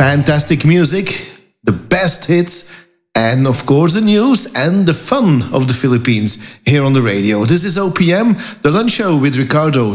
Fantastic music, the best hits, and of course the news and the fun of the Philippines here on the radio. This is OPM, the lunch show with Ricardo.